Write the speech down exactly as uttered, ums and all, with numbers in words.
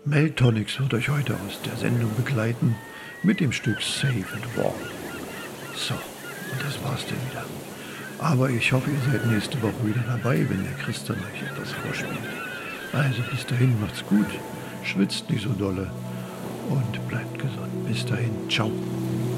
Meltonics wird euch heute aus der Sendung begleiten mit dem Stück Save and War. So, und das war's dann wieder. Aber ich hoffe, ihr seid nächste Woche wieder dabei, wenn der Christian euch etwas vorspielt. Also bis dahin, macht's gut, schwitzt nicht so dolle und bleibt gesund. Bis dahin, ciao.